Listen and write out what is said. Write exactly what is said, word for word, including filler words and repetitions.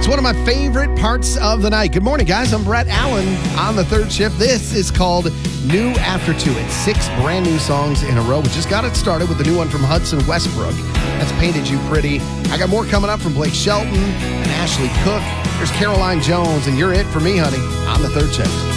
It's one of my favorite parts of the night. Good morning, guys. I'm Brett Allen on the third shift. This is called New After Two. It's six brand new songs in a row. We just got it started with the new one from Hudson Westbrook. That's Painted You Pretty. I got more coming up from Blake Shelton and Ashley Cook. There's Caroline Jones, and you're it for me, honey, on the third shift.